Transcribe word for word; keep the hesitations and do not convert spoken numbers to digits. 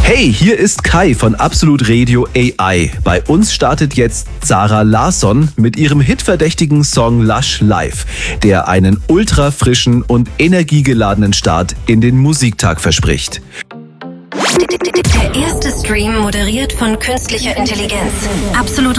Hey, hier ist Kai von Absolut Radio A I. Bei uns startet jetzt Zara Larsson mit ihrem hitverdächtigen Song Lush Life, der einen ultra frischen und energiegeladenen Start in den Musiktag verspricht. Der erste Stream moderiert von künstlicher Intelligenz. Absolut